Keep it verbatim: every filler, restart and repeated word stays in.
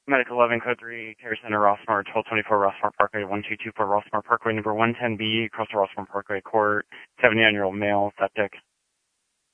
Medical eleven, Code three, Care Center, Rossmore, twelve twenty-four Rossmore Parkway, one two two four Rossmore Parkway, number one ten B, across the Rossmore Parkway Court, seventy-nine-year-old male, septic.